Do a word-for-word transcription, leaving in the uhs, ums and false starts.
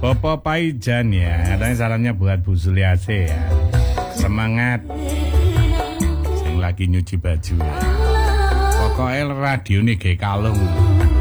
Popo Paijan ya. Katanya salamnya buat Bu Suliase ya. Semangat. Sing lagi nyuci baju ya. Pokoknya radio nih kayak kalung.